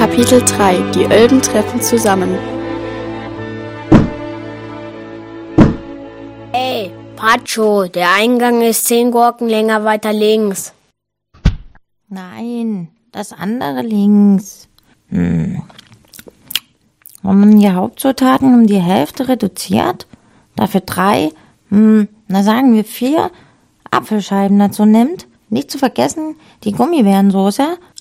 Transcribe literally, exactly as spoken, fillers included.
Kapitel drei. Die Ölben treffen zusammen. Hey, Pacho, der Eingang ist zehn Gurken länger weiter links. Nein, das andere links. Hm. Wenn man die Hauptzutaten um die Hälfte reduziert, dafür drei, hm, na sagen wir vier Apfelscheiben dazu nimmt, nicht zu vergessen die Gummibärensoße,